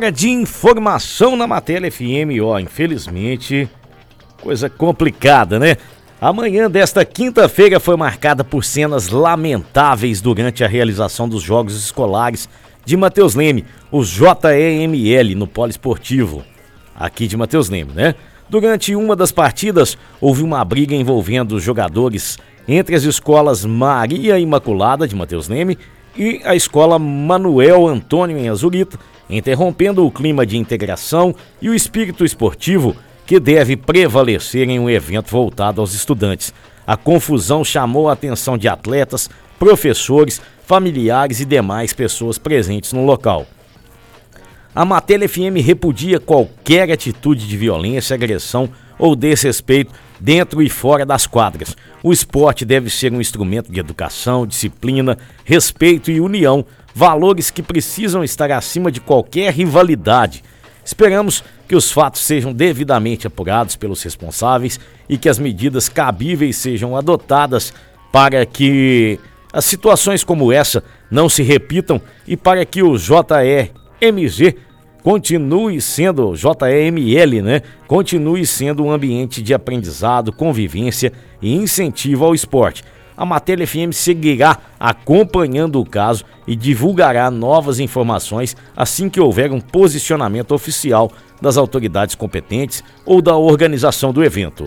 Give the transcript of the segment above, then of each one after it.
Hora de informação na Matéria FM, infelizmente, coisa complicada, né? A manhã desta quinta-feira foi marcada por cenas lamentáveis durante a realização dos Jogos Escolares de Matheus Leme, o JEML, no Poliesportivo, aqui de Matheus Leme, né? Durante uma das partidas, houve uma briga envolvendo os jogadores entre as escolas Maria Imaculada, de Matheus Leme, e a escola Manuel Antônio, em Azurita, interrompendo o clima de integração e o espírito esportivo que deve prevalecer em um evento voltado aos estudantes. A confusão chamou a atenção de atletas, professores, familiares e demais pessoas presentes no local. A Matéria FM repudia qualquer atitude de violência, agressão ou desrespeito dentro e fora das quadras. O esporte deve ser um instrumento de educação, disciplina, respeito e união, valores que precisam estar acima de qualquer rivalidade. Esperamos que os fatos sejam devidamente apurados pelos responsáveis e que as medidas cabíveis sejam adotadas para que as situações como essa não se repitam e para que o JEMG continue sendo, JEML, né? Continue sendo um ambiente de aprendizado, convivência e incentivo ao esporte. A Matéria FM seguirá acompanhando o caso e divulgará novas informações assim que houver um posicionamento oficial das autoridades competentes ou da organização do evento.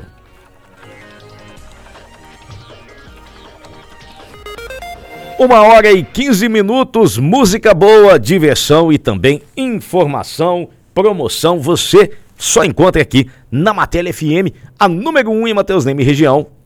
1h15, música boa, diversão e também informação, promoção. Você só encontra aqui na Matéria FM, a número 1 em Matheus Leme região.